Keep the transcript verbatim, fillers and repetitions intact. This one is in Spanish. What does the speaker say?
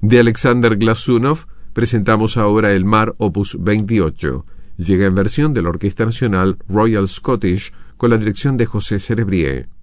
De Alexander Glazunov presentamos ahora El Mar, opus veintiocho. Llega en versión de la Orquesta Nacional Royal Scottish con la dirección de José Cerebrier.